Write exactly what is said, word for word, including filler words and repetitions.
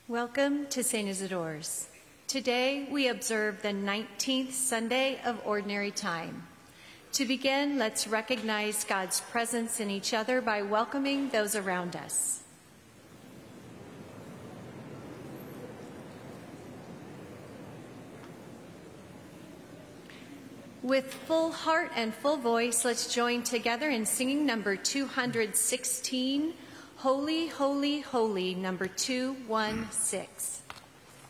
Welcome to Saint Isidore's. Today we observe the nineteenth Sunday of Ordinary Time. To begin, let's recognize God's presence in each other by welcoming those around us. With full heart and full voice, let's join together in singing number two hundred sixteen, Holy, Holy, Holy, number two one six.